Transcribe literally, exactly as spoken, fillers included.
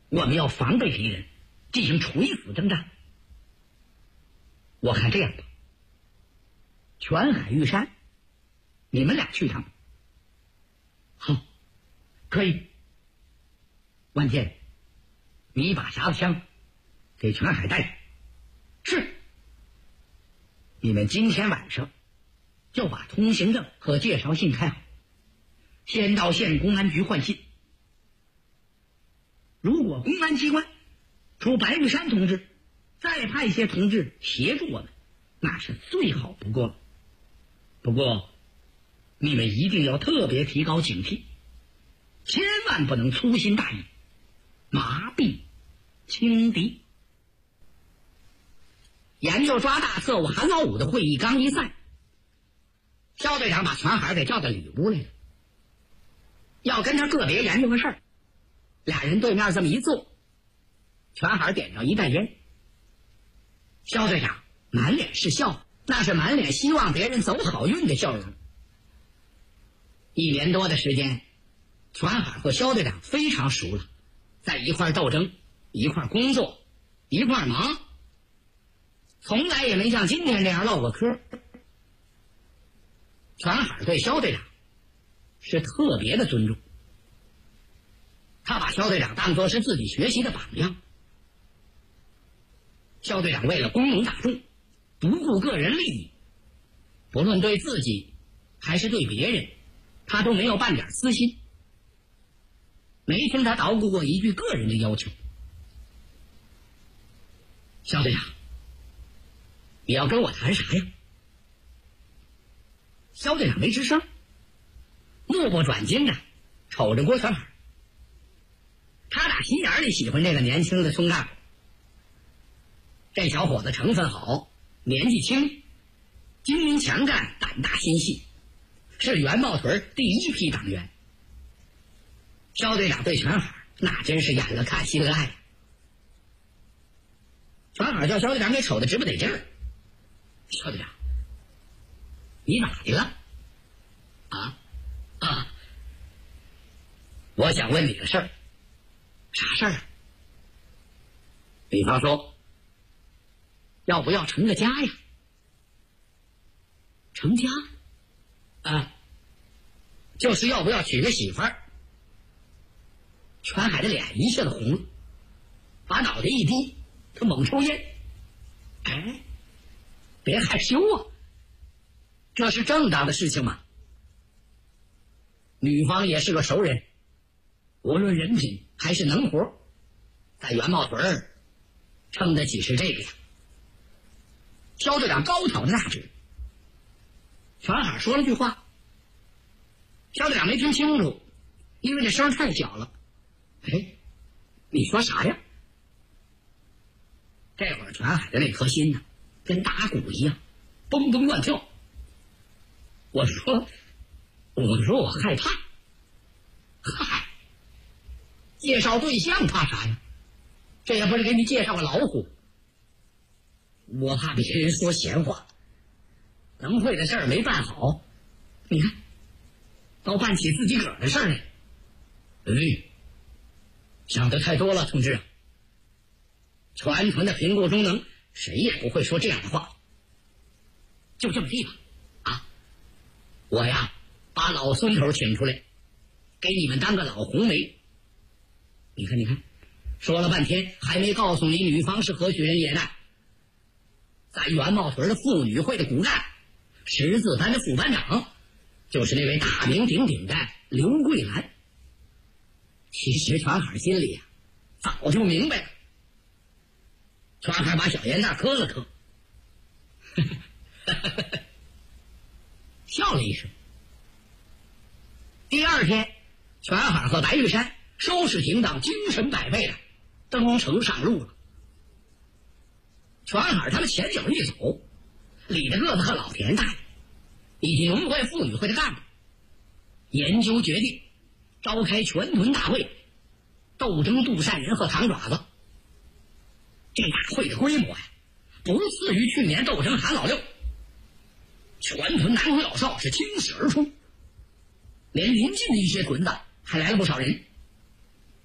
我们要防备敌人，进行垂死征战。我看这样吧，全海玉山，你们俩去趟。好，可以。万剑，你把匣子枪给全海带上。是。你们今天晚上就把通行证和介绍信开好，先到县公安局换信。如果公安机关除白玉山同志再派一些同志协助我们，那是最好不过了。不过你们一定要特别提高警惕，千万不能粗心大意，麻痹轻敌。研究抓大特务韩老五的会议刚一散，肖队长把全海给叫到里屋来了，要跟他个别研究个事儿。俩人对面这么一坐，全海点上一袋烟，肖队长满脸是笑，那是满脸希望别人走好运的笑容。一年多的时间，全海和肖队长非常熟了，在一块斗争，一块工作，一块忙，从来也没像今天这样唠过嗑。全海对肖队长是特别的尊重，他把肖队长当作是自己学习的榜样。肖队长为了公民大众，不顾个人利益，不论对自己还是对别人，他都没有半点私心，没听他捣鼓过一句个人的要求。肖队长，你要跟我谈啥呀？肖队长没吱声，目不转睛的瞅着郭全海。他打心眼里喜欢这个年轻的村干部，这小伙子成分好，年纪轻，精明强干，胆大心细，是元茂屯第一批党员。肖队长对全海那真是眼了看心了爱。全海叫肖队长给瞅得直不得劲儿。肖队长，你咋的了？啊啊！我想问你个事儿。啥事儿啊？比方说，要不要成个家呀？成家？啊，就是要不要娶个媳妇儿？全海的脸一下子红了，把脑袋一低，他猛抽烟。哎，别害羞啊，这是正当的事情嘛。女方也是个熟人，无论人品还是能活，在元茂屯儿撑得起是这个呀。肖队长高挑的大指，全海说了句话，肖队长没听清楚，因为这声太小了。哎，你说啥呀？这会儿全海的那颗心呢，跟打鼓一样，蹦蹦乱跳。我说，我说我害怕。嗨，介绍对象怕啥呀？这也不是给你介绍个老虎。我怕别人说闲话，能会的事儿没办好，你看，都办起自己个儿的事儿来。哎，想得太多了，同志。全团的贫苦中能，谁也不会说这样的话。就这么地吧，啊，我呀，把老孙头请出来，给你们当个老红媒。你看，你看，说了半天还没告诉你女方是何许人也呢。在元茂屯的妇女会的骨干，十字班的副班长，就是那位大名鼎鼎的刘桂兰。其实全海心里呀、啊，早就明白了。全海把小烟袋磕了磕，笑了一声。第二天，全海和白玉山收拾停当，精神百倍的登城上路了。全海他们前脚一走，李大个子和老田大爷以及农会妇女会的干部研究决定，召开全屯大会，斗争杜善人和唐爪子。这大会的规模呀，不次于去年斗争韩老六。全屯男女老少是倾泻而出，连临近的一些屯子还来了不少人。